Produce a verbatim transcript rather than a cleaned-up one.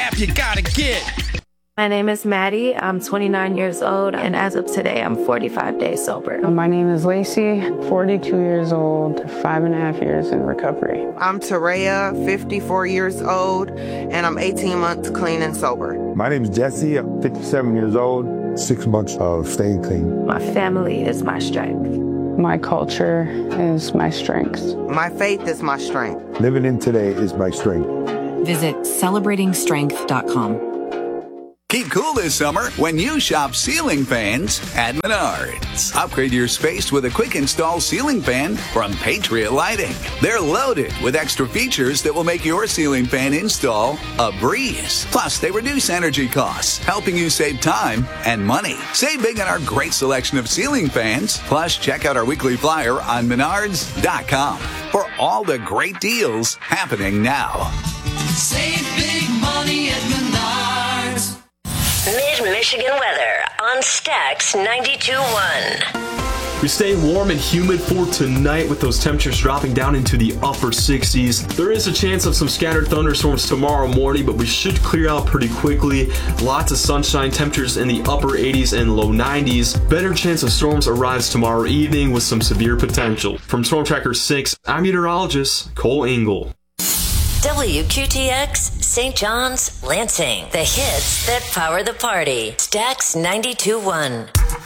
app you gotta get. My name is Maddie. I'm twenty-nine years old, and as of today, I'm forty-five days sober. My name is Lacey, forty-two years old, five and a half years in recovery. I'm Tareya, fifty-four years old, and I'm eighteen months clean and sober. My name is Jesse, I'm fifty-seven years old, six months of staying clean. My family is my strength. My culture is my strength. My faith is my strength. Living in today is my strength. Visit celebrating strength dot com. Keep cool this summer when you shop ceiling fans at Menards. Upgrade your space with a quick install ceiling fan from Patriot Lighting. They're loaded with extra features that will make your ceiling fan install a breeze. Plus, they reduce energy costs, helping you save time and money. Save big on our great selection of ceiling fans. Plus, check out our weekly flyer on menards dot com for all the great deals happening now. Save big money at Menards. Mid-Michigan weather on Stax ninety-two point one. We stay warm and humid for tonight with those temperatures dropping down into the upper sixties. There is a chance of some scattered thunderstorms tomorrow morning, but we should clear out pretty quickly. Lots of sunshine, temperatures in the upper eighties and low nineties. Better chance of storms arrives tomorrow evening with some severe potential. From Storm Tracker six, I'm meteorologist Cole Engel. W Q T X, Saint John's, Lansing. The hits that power the party. Stax ninety-two point one.